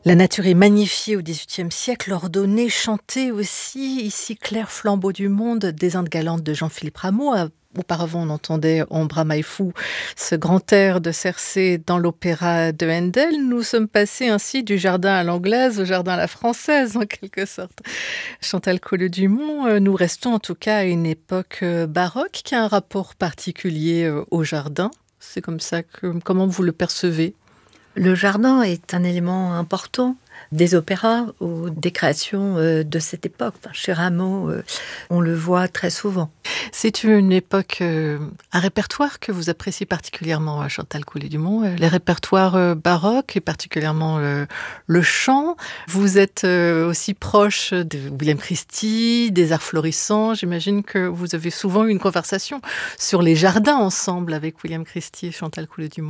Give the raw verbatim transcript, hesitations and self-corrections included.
La nature est magnifiée au dix-huitième siècle, ordonnée, chantée aussi. Ici, Clair flambeau du monde, des Indes galantes de Jean-Philippe Rameau. Auparavant, on entendait Ombra mai fu, ce grand air de Cersei dans l'opéra de Handel. Nous sommes passés ainsi du jardin à l'anglaise au jardin à la française, en quelque sorte. Chantal Colleux-Dumont, nous restons en tout cas à une époque baroque qui a un rapport particulier au jardin. C'est comme ça que, comment vous le percevez ? Le jardin est un élément important des opéras ou des créations de cette époque. Enfin, chez Rameau, on le voit très souvent. C'est une époque, euh, un répertoire que vous appréciez particulièrement, Chantal Colleux-Dumont, les répertoires baroques et particulièrement le, le chant. Vous êtes aussi proche de William Christie, des arts florissants. J'imagine que vous avez souvent eu une conversation sur les jardins ensemble avec William Christie et Chantal Colleux-Dumont.